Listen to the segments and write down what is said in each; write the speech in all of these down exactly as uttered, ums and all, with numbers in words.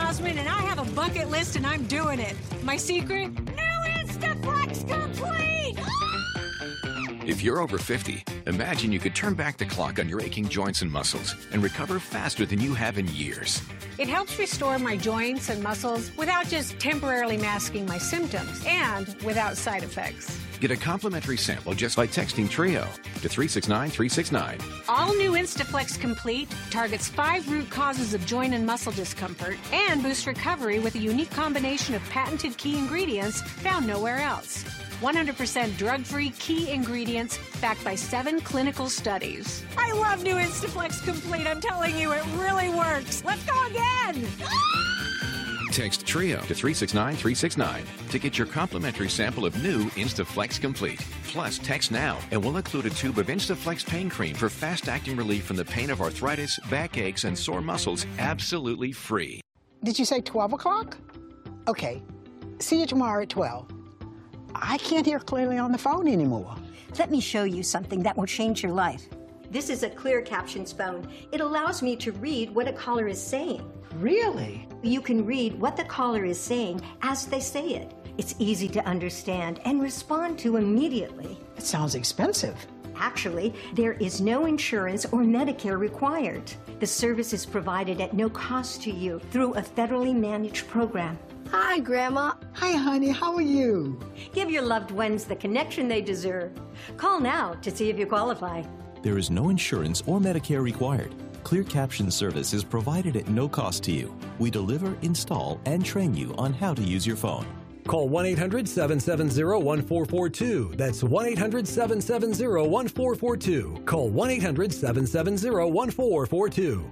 Jasmine, and I have a bucket list, and I'm doing it. My secret? New Instaflex Complete! If you're over fifty, imagine you could turn back the clock on your aching joints and muscles and recover faster than you have in years. It helps restore my joints and muscles without just temporarily masking my symptoms and without side effects. Get a complimentary sample just by texting TRIO to three six nine three six nine. All new Instaflex Complete targets five root causes of joint and muscle discomfort and boosts recovery with a unique combination of patented key ingredients found nowhere else. one hundred percent drug-free key ingredients backed by seven clinical studies. I love new Instaflex Complete. I'm telling you, it really works. Let's go again. Text TRIO to three six nine three six nine to get your complimentary sample of new Instaflex Complete. Plus, text now and we'll include a tube of Instaflex pain cream for fast-acting relief from the pain of arthritis, backaches, and sore muscles, absolutely free. Did you say twelve o'clock? Okay. See you tomorrow at twelve. I can't hear clearly on the phone anymore. Let me show you something that will change your life. This is a Clear Captions phone. It allows me to read what a caller is saying. Really? You can read what the caller is saying as they say it. It's easy to understand and respond to immediately. It sounds expensive. Actually, there is no insurance or Medicare required. The service is provided at no cost to you through a federally managed program. Hi, Grandma. Hi, honey. How are you? Give your loved ones the connection they deserve. Call now to see if you qualify. There is no insurance or Medicare required. Clear Caption service is provided at no cost to you. We deliver, install, and train you on how to use your phone. Call one eight hundred seven seven zero one four four two. That's one eight hundred seven seven zero one four four two. Call one eight hundred seven seven zero one four four two.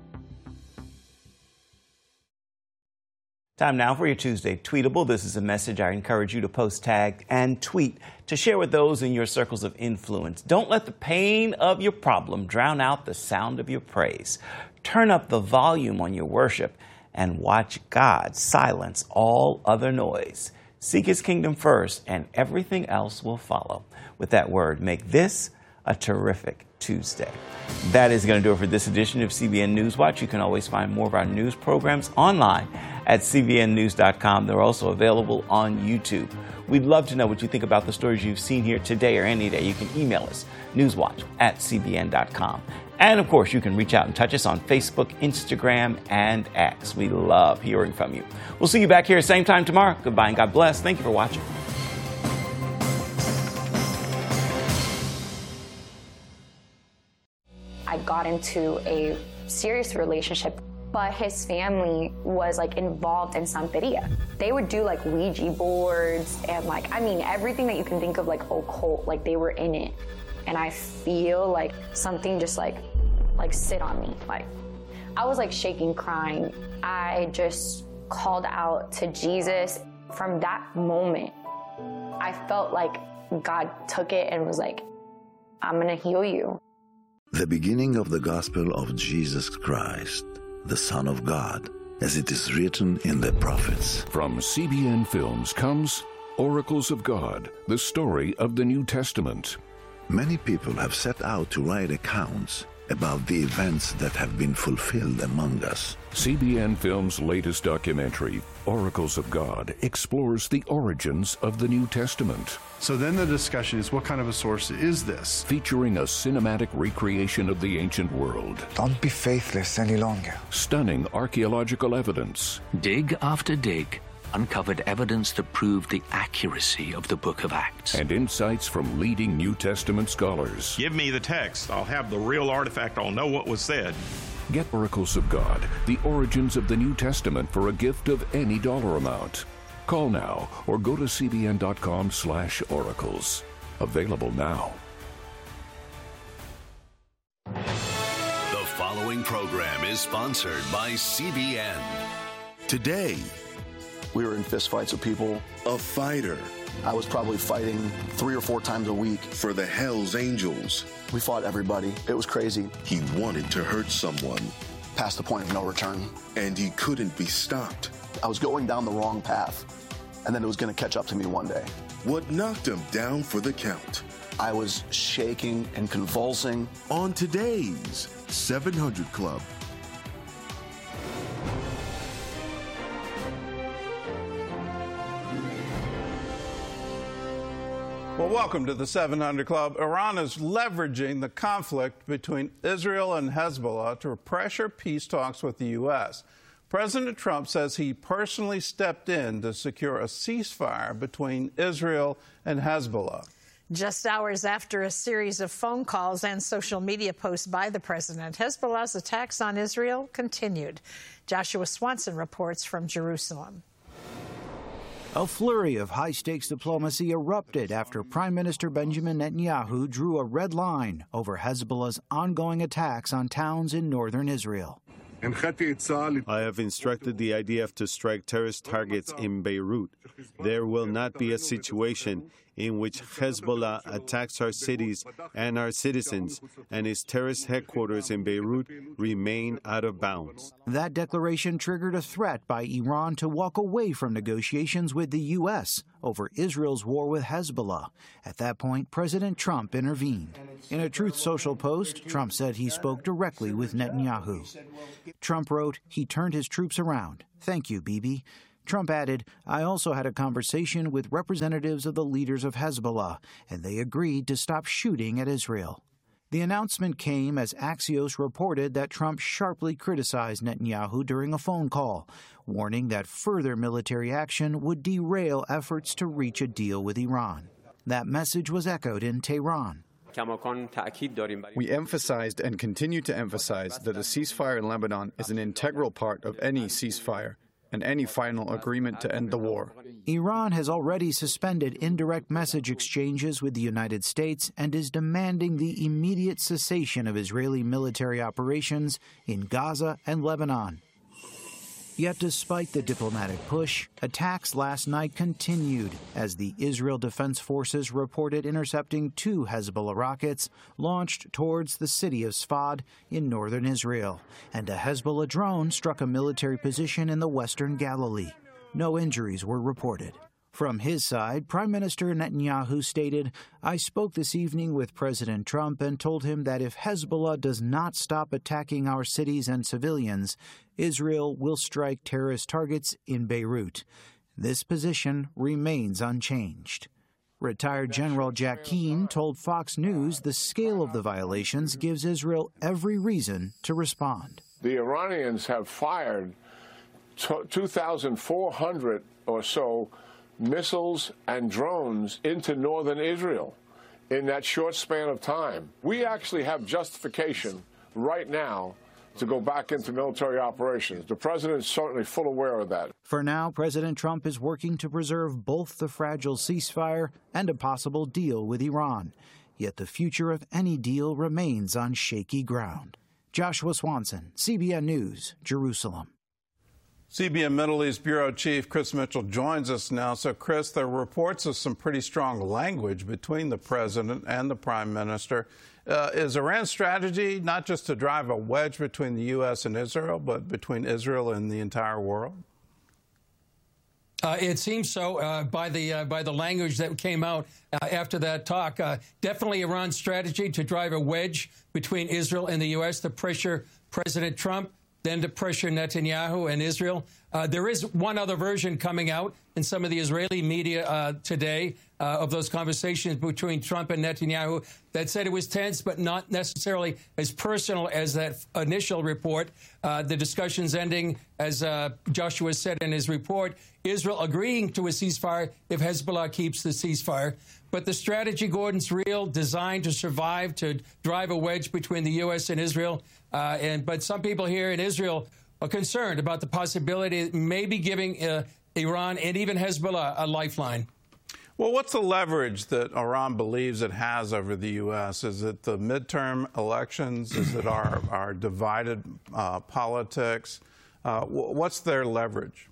Time now for your Tuesday Tweetable. This is a message I encourage you to post, tag, and tweet to share with those in your circles of influence. Don't let the pain of your problem drown out the sound of your praise. Turn up the volume on your worship and watch God silence all other noise. Seek His kingdom first, and everything else will follow. With that word, make this a terrific Tuesday. That is going to do it for this edition of C B N News Watch. You can always find more of our news programs online at c b n news dot com. They're also available on YouTube. We'd love to know what you think about the stories you've seen here today or any day. You can email us, newswatch at c b n dot com. And of course, you can reach out and touch us on Facebook, Instagram, and X. We love hearing from you. We'll see you back here same time tomorrow. Goodbye and God bless. Thank you for watching. I got into a serious relationship, but his family was like involved in Santeria. They would do like Ouija boards and like, I mean, everything that you can think of like occult, like they were in it. And I feel like something just like, like sit on me. Like I was like shaking, crying. I just called out to Jesus. From that moment, I felt like God took it and was like, I'm gonna heal you. The beginning of the gospel of Jesus Christ, the Son of God, as it is written in the prophets. From C B N Films comes Oracles of God, the story of the New Testament. Many people have set out to write accounts about the events that have been fulfilled among us. C B N Films' latest documentary, Oracles of God, explores the origins of the New Testament. So then the discussion is, what kind of a source is this? Featuring a cinematic recreation of the ancient world. Don't be faithless any longer. Stunning archaeological evidence. Dig after dig uncovered evidence that proved the accuracy of the Book of Acts. And insights from leading New Testament scholars. Give me the text. I'll have the real artifact. I'll know what was said. Get Oracles of God, the origins of the New Testament for a gift of any dollar amount. Call now or go to c b n dot com slash oracles. Available now. The following program is sponsored by C B N. Today, we were in fistfights with people. A fighter. I was probably fighting three or four times a week. For the Hells Angels. We fought everybody. It was crazy. He wanted to hurt someone. Past the point of no return. And he couldn't be stopped. I was going down the wrong path, and then it was going to catch up to me one day. What knocked him down for the count? I was shaking and convulsing. On today's seven hundred Club. Well, welcome to the seven hundred Club. Iran is leveraging the conflict between Israel and Hezbollah to pressure peace talks with the U S. President Trump says he personally stepped in to secure a ceasefire between Israel and Hezbollah. Just hours after a series of phone calls and social media posts by the president, Hezbollah's attacks on Israel continued. Joshua Swanson reports from Jerusalem. A flurry of high-stakes diplomacy erupted after Prime Minister Benjamin Netanyahu drew a red line over Hezbollah's ongoing attacks on towns in northern Israel. I have instructed the I D F to strike terrorist targets in Beirut. There will not be a situation in which Hezbollah attacks our cities and our citizens, and its terrorist headquarters in Beirut remain out of bounds. That declaration triggered a threat by Iran to walk away from negotiations with the U S over Israel's war with Hezbollah. At that point, President Trump intervened. In a Truth Social post, Trump said he spoke directly with Netanyahu. Trump wrote he turned his troops around. Thank you, Bibi. Trump added, I also had a conversation with representatives of the leaders of Hezbollah, and they agreed to stop shooting at Israel. The announcement came as Axios reported that Trump sharply criticized Netanyahu during a phone call, warning that further military action would derail efforts to reach a deal with Iran. That message was echoed in Tehran. We emphasized and continue to emphasize that a ceasefire in Lebanon is an integral part of any ceasefire and any final agreement to end the war. Iran has already suspended indirect message exchanges with the United States and is demanding the immediate cessation of Israeli military operations in Gaza and Lebanon. Yet despite the diplomatic push, attacks last night continued as the Israel Defense Forces reported intercepting two Hezbollah rockets launched towards the city of Sfad in northern Israel, and a Hezbollah drone struck a military position in the western Galilee. No injuries were reported. From his side, Prime Minister Netanyahu stated, I spoke this evening with President Trump and told him that if Hezbollah does not stop attacking our cities and civilians, Israel will strike terrorist targets in Beirut. This position remains unchanged. Retired General Jack Keane told Fox News the scale of the violations gives Israel every reason to respond. The Iranians have fired two thousand four hundred or so missiles and drones into northern Israel in that short span of time. We actually have justification right now to go back into military operations. The president is certainly full aware of that. For now, President Trump is working to preserve both the fragile ceasefire and a possible deal with Iran. Yet the future of any deal remains on shaky ground. Joshua Swanson, C B N News, Jerusalem. C B N Middle East Bureau Chief Chris Mitchell joins us now. So, Chris, there are reports of some pretty strong language between the president and the prime minister. Uh, is Iran's strategy not just to drive a wedge between the U S and Israel, but between Israel and the entire world? Uh, it seems so uh, by the uh, by the language that came out uh, after that talk. Uh, definitely Iran's strategy to drive a wedge between Israel and the U S to pressure President Trump, then to pressure Netanyahu and Israel. Uh, there is one other version coming out in some of the Israeli media uh, today uh, of those conversations between Trump and Netanyahu that said it was tense, but not necessarily as personal as that initial report. Uh, the discussions ending, as uh, Joshua said in his report, Israel agreeing to a ceasefire if Hezbollah keeps the ceasefire. But the strategy, Gordon's real, designed to survive, to drive a wedge between the U S and Israel. Uh, and but some people here in Israel are concerned about the possibility of maybe giving uh, Iran and even Hezbollah a lifeline. Well, what's the leverage that Iran believes it has over the U S? Is it the midterm elections? Is it our, our divided uh, politics? Uh, what's their leverage?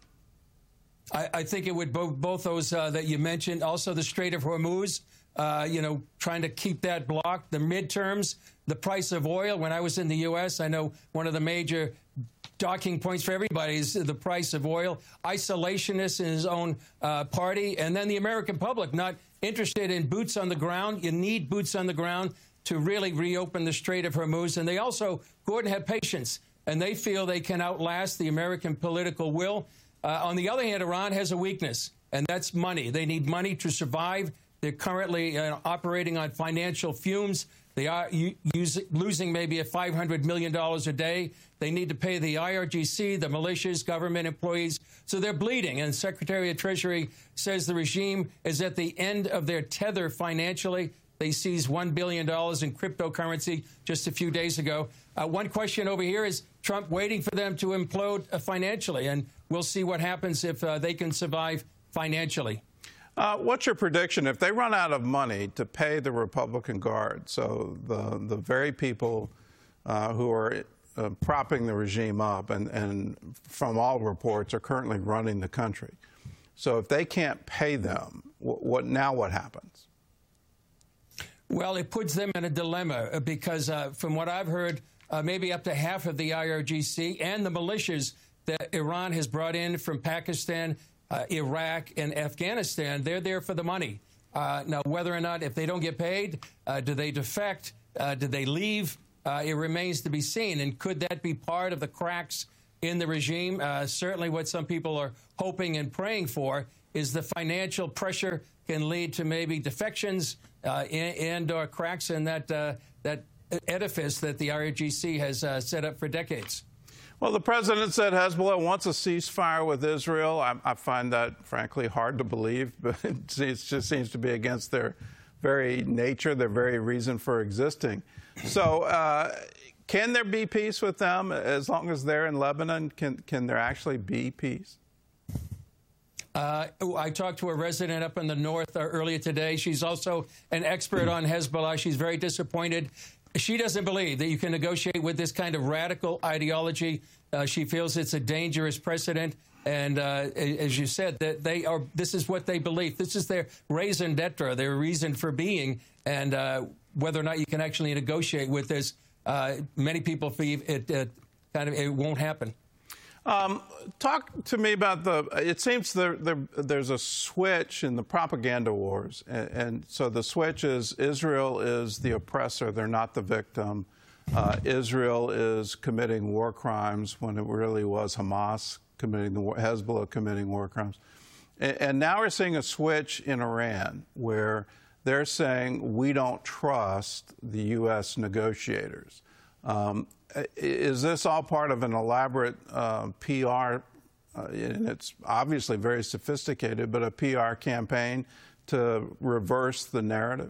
I, I think it would both, both those uh, that you mentioned, also the Strait of Hormuz, uh, you know, trying to keep that blocked, the midterms, the price of oil. When I was in the U S, I know one of the major docking points for everybody is the price of oil, isolationists in his own uh, party, and then the American public not interested in boots on the ground. You need boots on the ground to really reopen the Strait of Hormuz. And they also, Gordon, have patience, and they feel they can outlast the American political will. Uh, on the other hand, Iran has a weakness, and that's money. They need money to survive, They're currently uh, operating on financial fumes. They are use, losing maybe a five hundred million dollars a day. They need to pay the I R G C, the militias, government employees. So they're bleeding. And Secretary of Treasury says the regime is at the end of their tether financially. They seized one billion dollars in cryptocurrency just a few days ago. Uh, one question over here is Trump waiting for them to implode uh, financially. And we'll see what happens if uh, they can survive financially. Uh, what's your prediction if they run out of money to pay the Republican Guard, so the the very people uh, who are uh, propping the regime up and, and from all reports are currently running the country. So if they can't pay them, what, what now what happens? Well, it puts them in a dilemma because uh, from what I've heard, uh, maybe up to half of the I R G C and the militias that Iran has brought in from Pakistan, Uh, Iraq and Afghanistan, they're there for the money. Uh, now, whether or not, if they don't get paid, uh, do they defect? Uh, do they leave? Uh, it remains to be seen. And could that be part of the cracks in the regime? Uh, certainly what some people are hoping and praying for is the financial pressure can lead to maybe defections uh, and, and or cracks in that, uh, that edifice that the I R G C has uh, set up for decades. Well, the president said Hezbollah wants a ceasefire with Israel. I, I find that, frankly, hard to believe, but it, it just seems to be against their very nature, their very reason for existing. So uh, can there be peace with them as long as they're in Lebanon? Can, can there actually be peace? Uh, I talked to a resident up in the north uh, earlier today. She's also an expert on Hezbollah. She's very disappointed. She doesn't believe that you can negotiate with this kind of radical ideology. Uh, she feels it's a dangerous precedent. And uh, as you said, that they are. This is what they believe. This is their raison d'etre, their reason for being. And uh, whether or not you can actually negotiate with this, uh, many people feel it, it kind of it won't happen. Um, talk to me about the, it seems there, there, there's a switch in the propaganda wars. And, and so the switch is Israel is the oppressor. They're not the victim. Uh, Israel is committing war crimes when it really was Hamas committing the war, Hezbollah committing war crimes. And, and now we're seeing a switch in Iran where they're saying we don't trust the U S negotiators. Um, Is this all part of an elaborate uh, P R, uh, and it's obviously very sophisticated, but a P R campaign to reverse the narrative?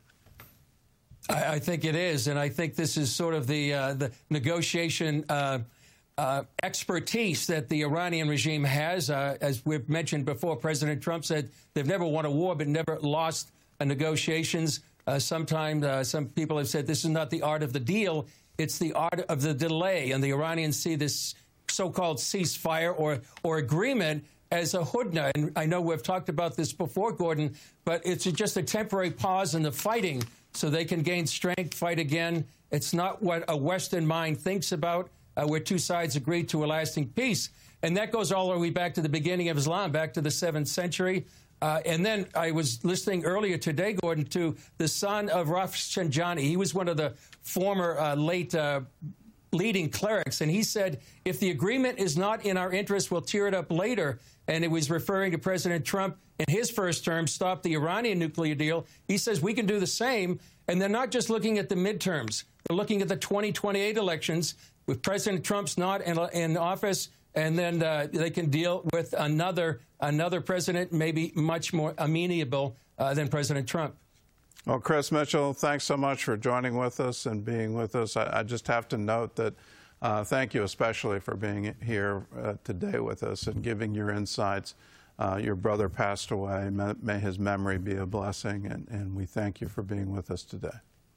I, I think it is, and I think this is sort of the, uh, the negotiation uh, uh, expertise that the Iranian regime has. Uh, as we've mentioned before, President Trump said they've never won a war but never lost uh, negotiations. Uh, sometimes uh, some people have said this is not the art of the deal. It's the art of the delay, and the Iranians see this so-called ceasefire or, or agreement as a hudna. And I know we've talked about this before, Gordon, but it's just a temporary pause in the fighting so they can gain strength, fight again. It's not what a Western mind thinks about, uh, where two sides agree to a lasting peace. And that goes all the way back to the beginning of Islam, back to the seventh century. Uh, and then I was listening earlier today, Gordon, to the son of Rafsanjani. He was one of the former uh, late uh, leading clerics, and he said, if the agreement is not in our interest, we'll tear it up later. And it was referring to President Trump in his first term, stopped the Iranian nuclear deal. He says we can do the same, and they're not just looking at the midterms. They're looking at the twenty twenty-eight elections with President Trump's not in, in office, and then uh, they can deal with another another president, maybe much more amenable uh, than President Trump. Well, Chris Mitchell, thanks so much for joining with us and being with us. I, I just have to note that uh, thank you especially for being here uh, today with us and giving your insights. Uh, your brother passed away. May, may his memory be a blessing, and, and we thank you for being with us today.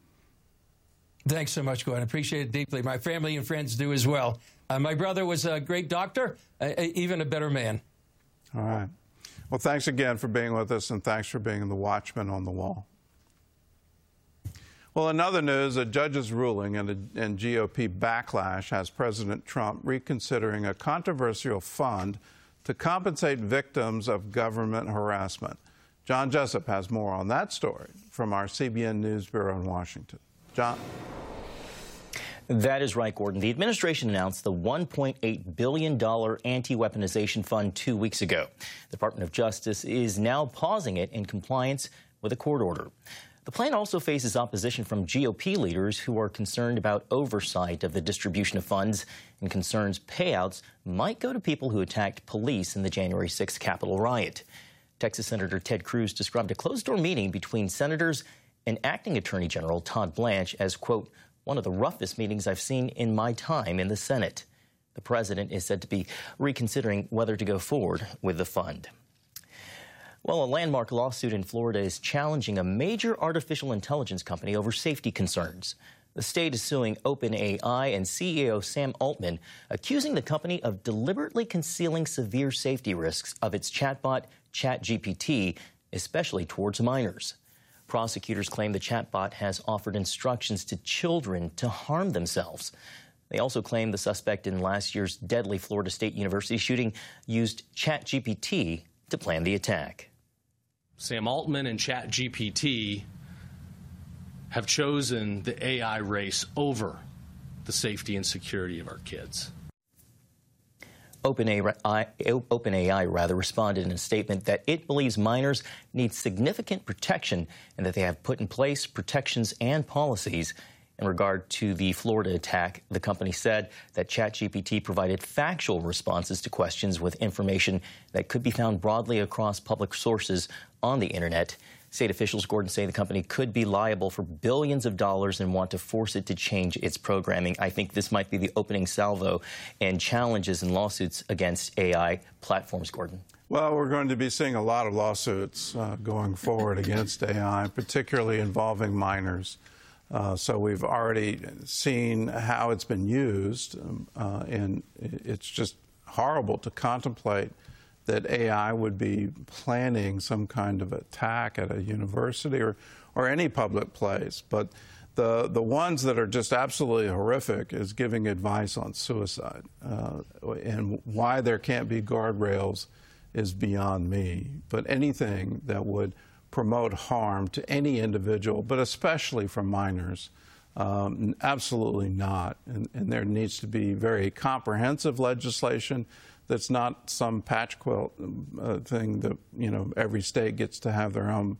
Thanks so much, Gordon. I appreciate it deeply. My family and friends do as well. Uh, my brother was a great doctor, uh, even a better man. All right. Well, thanks again for being with us, and thanks for being the watchman on the wall. Well, in other news, a judge's ruling and, a, and G O P backlash has President Trump reconsidering a controversial fund to compensate victims of government harassment. John Jessup has more on that story from our C B N News Bureau in Washington. John? That is right, Gordon. The administration announced the one point eight billion dollars anti-weaponization fund two weeks ago. The Department of Justice is now pausing it in compliance with a court order. The plan also faces opposition from G O P leaders who are concerned about oversight of the distribution of funds and concerns payouts might go to people who attacked police in the January sixth Capitol riot. Texas Senator Ted Cruz described a closed-door meeting between senators and Acting Attorney General Todd Blanche as, quote, one of the roughest meetings I've seen in my time in the Senate. The president is said to be reconsidering whether to go forward with the fund. Well, a landmark lawsuit in Florida is challenging a major artificial intelligence company over safety concerns. The state is suing OpenAI and C E O Sam Altman, accusing the company of deliberately concealing severe safety risks of its chatbot ChatGPT, especially towards minors. Prosecutors claim the chatbot has offered instructions to children to harm themselves. They also claim the suspect in last year's deadly Florida State University shooting used ChatGPT to plan the attack. Sam Altman and ChatGPT have chosen the A I race over the safety and security of our kids. OpenAI, OpenAI rather responded in a statement that it believes minors need significant protection and that they have put in place protections and policies. In regard to the Florida attack, the company said that ChatGPT provided factual responses to questions with information that could be found broadly across public sources on the internet. State officials, Gordon, say the company could be liable for billions of dollars and want to force it to change its programming. I think this might be the opening salvo and challenges and lawsuits against A I platforms, Gordon. Well, we're going to be seeing a lot of lawsuits uh, going forward against A I, particularly involving minors. Uh, so we've already seen how it's been used, um, uh, and it's just horrible to contemplate that A I would be planning some kind of attack at a university or, or any public place. But the, the ones that are just absolutely horrific is giving advice on suicide. Uh, and why there can't be guardrails is beyond me. But anything that would promote harm to any individual, but especially for minors, um, absolutely not. And, and there needs to be very comprehensive legislation that's not some patch quilt uh, thing that, you know, every state gets to have their own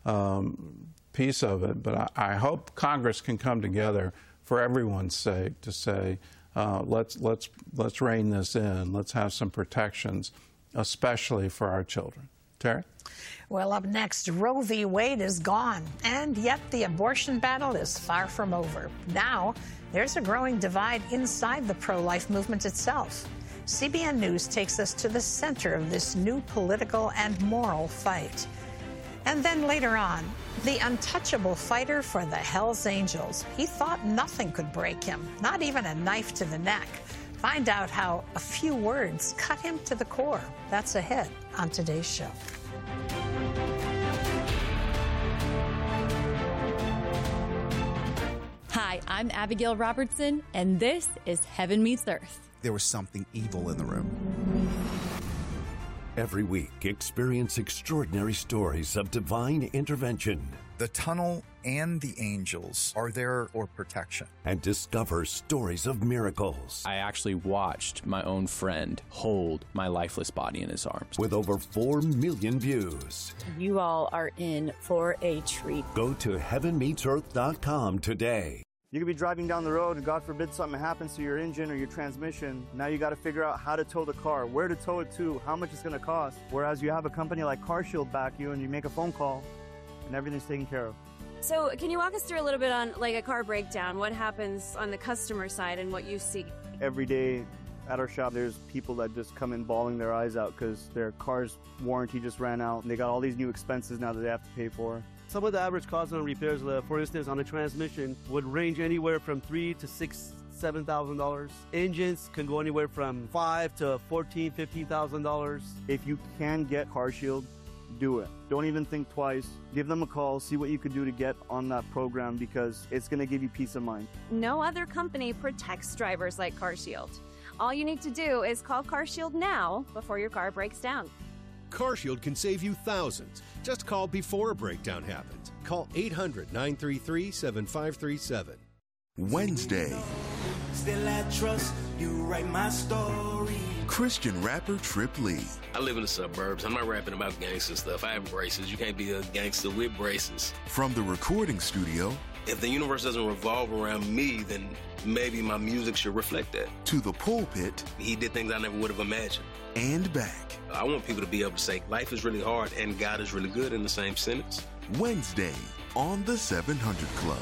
um, piece of it. But I, I hope Congress can come together for everyone's sake to say, uh, let's, let's, let's rein this in. Let's have some protections, especially for our children. Terry? Well, up next, Roe v. Wade is gone, and yet the abortion battle is far from over. Now, there's a growing divide inside the pro-life movement itself. C B N News takes us to the center of this new political and moral fight. And then later on, the untouchable fighter for the Hells Angels. He thought nothing could break him, not even a knife to the neck. Find out how a few words cut him to the core. That's ahead on today's show. Hi, I'm Abigail Robertson, and this is Heaven Meets Earth. There was something evil in the room. Every week, experience extraordinary stories of divine intervention. The tunnel and the angels are there for protection. And discover stories of miracles. I actually watched my own friend hold my lifeless body in his arms. With over four million views. You all are in for a treat. Go to heaven meets earth dot com today. You could be driving down the road and God forbid something happens to your engine or your transmission. Now you got to figure out how to tow the car, where to tow it to, how much it's going to cost. Whereas you have a company like CarShield back you and you make a phone call and everything's taken care of. So can you walk us through a little bit on like a car breakdown? What happens on the customer side and what you see? Every day at our shop, there's people that just come in bawling their eyes out because their car's warranty just ran out and they got all these new expenses now that they have to pay for. Some of the average costs on repairs, uh, for instance, on a transmission would range anywhere from three to six, seven thousand dollars. Engines can go anywhere from five to fourteen, fifteen thousand dollars. If you can get CarShield, do it. Don't even think twice. Give them a call. See what you can do to get on that program because it's going to give you peace of mind. No other company protects drivers like CarShield. All you need to do is call CarShield now before your car breaks down. CarShield can save you thousands. Just call before a breakdown happens. Call eight hundred, nine three three, seven five three seven. Wednesday. Still I trust You write my story. Christian rapper Trip Lee. I live in the suburbs. I'm not rapping about gangster stuff. I have braces. You can't be a gangster with braces. From the recording studio. If the universe doesn't revolve around me, then maybe my music should reflect that. To the pulpit. He did things I never would have imagined. And back. I want people to be able to say life is really hard and God is really good in the same sentence. Wednesday on the seven hundred Club.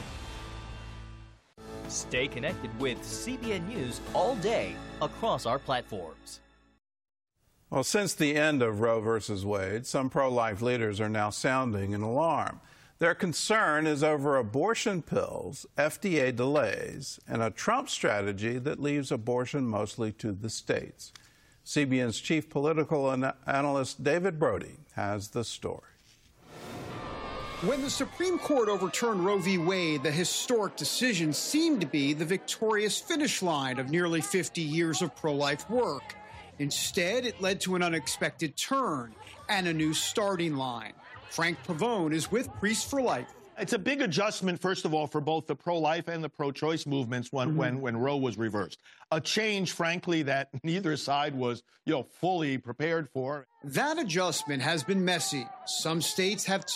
Stay connected with C B N News all day across our platforms. Well, since the end of Roe versus Wade, some pro-life leaders are now sounding an alarm. Their concern is over abortion pills, F D A delays, and a Trump strategy that leaves abortion mostly to the states. C B N's chief political analyst David Brody has the story. When the Supreme Court overturned Roe v. Wade, the historic decision seemed to be the victorious finish line of nearly fifty years of pro-life work. Instead, it led to an unexpected turn and a new starting line. Frank Pavone is with Priests for Life. It's a big adjustment, first of all, for both the pro-life and the pro-choice movements when, mm-hmm. when, when Roe was reversed. A change, frankly, that neither side was, you know, fully prepared for. That adjustment has been messy. Some states have